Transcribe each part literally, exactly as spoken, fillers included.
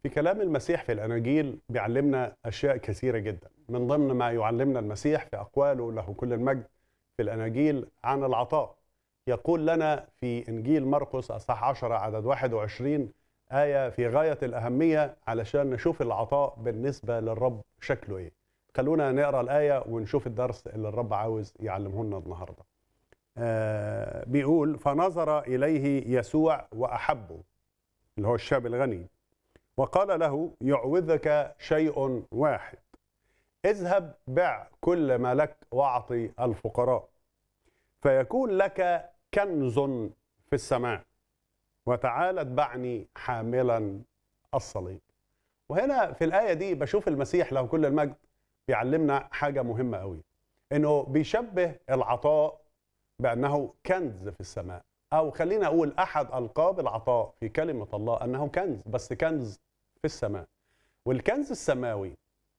في كلام المسيح في الأناجيل بيعلمنا أشياء كثيرة جدا. من ضمن ما يعلمنا المسيح في أقواله له كل المجد في الأناجيل عن العطاء. يقول لنا في إنجيل مرقس أصحاح عشرة عدد واحد وعشرين آية في غاية الأهمية علشان نشوف العطاء بالنسبة للرب شكله إيه. خلونا نقرأ الآية ونشوف الدرس اللي الرب عاوز يعلمه لنا النهاردة. آه بيقول: فنظر إليه يسوع وأحبه، اللي هو الشاب الغني، وقال له: يعوذك شيء واحد، اذهب بع كل ما لك واعطي الفقراء، فيكون لك كنز في السماء، وتعال اتبعني حاملا الصليب. وهنا في الآية دي بشوف المسيح له كل المجد بيعلمنا حاجة مهمة قوي، انه بيشبه العطاء بأنه كنز في السماء، أو خلينا أقول أحد ألقاب العطاء في كلمة الله أنه كنز، بس كنز في السماء. والكنز السماوي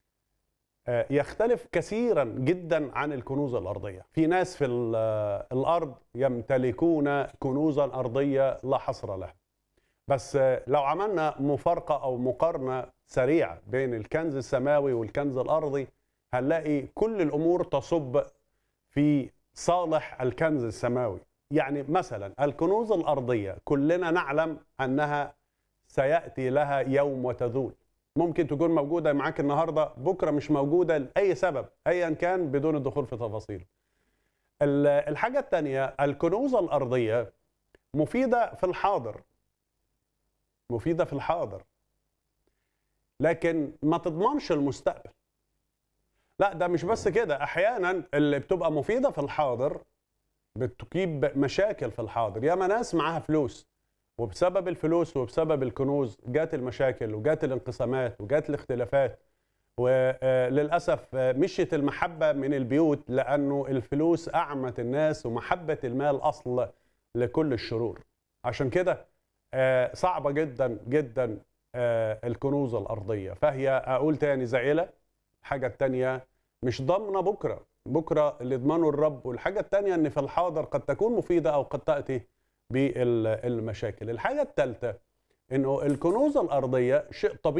يختلف كثيرا جدا عن الكنوز الأرضية. في ناس في الأرض يمتلكون كنوزا أرضية لا حصر لها، بس لو عملنا مفارقة أو مقارنة سريعة بين الكنز السماوي والكنز الأرضي هنلاقي كل الأمور تصب في صالح الكنز السماوي. يعني مثلا الكنوز الأرضية كلنا نعلم أنها سيأتي لها يوم وتزول، ممكن تكون موجودة معاك النهاردة بكرة مش موجودة لأي سبب أيا كان بدون الدخول في تفاصيل. الحاجة الثانية، الكنوز الأرضية مفيدة في الحاضر، مفيدة في الحاضر، لكن ما تضمنش المستقبل. لا، ده مش بس كده، أحيانا اللي بتبقى مفيدة في الحاضر بتجيب مشاكل في الحاضر. ياما ناس معاها فلوس، وبسبب الفلوس وبسبب الكنوز جات المشاكل وجات الانقسامات وجات الاختلافات، وللأسف مشيت المحبة من البيوت لأنه الفلوس أعمت الناس، ومحبة المال أصل لكل الشرور. عشان كده صعبة جدا جدا الكنوز الأرضية. فهي أقول تاني زائلة. الحاجة التانية مش ضامنة بكرة، بكرة اللي يضمنه الرب. والحاجة التانية أن في الحاضر قد تكون مفيدة أو قد تأتي بالمشاكل. الحاجة الثالثة انه الكنوز الارضيه شيء طبيعي